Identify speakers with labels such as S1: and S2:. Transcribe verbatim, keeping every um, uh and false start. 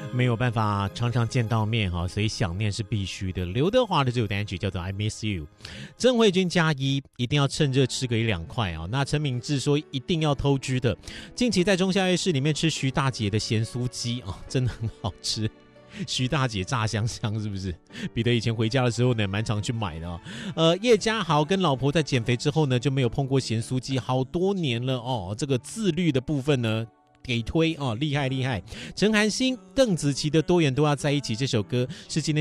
S1: 没有办法常常见到面哈，所以想念是必须的。刘德华的这首单曲叫做 I Miss You， 郑慧君加一，一定要趁热吃个一两块啊。那陈敏智说一定要偷吃的，近期在中夏夜市里面吃徐大姐的咸酥鸡啊，真的很好吃。徐大姐炸香香是不是？彼得以前回家的时候呢，蛮常去买的哦。呃，叶家豪跟老婆在减肥之后呢，就没有碰过咸酥鸡好多年了哦。这个自律的部分呢，给推哦，厉害厉害。陈寒星、邓紫棋的多远都要在一起这首歌是今天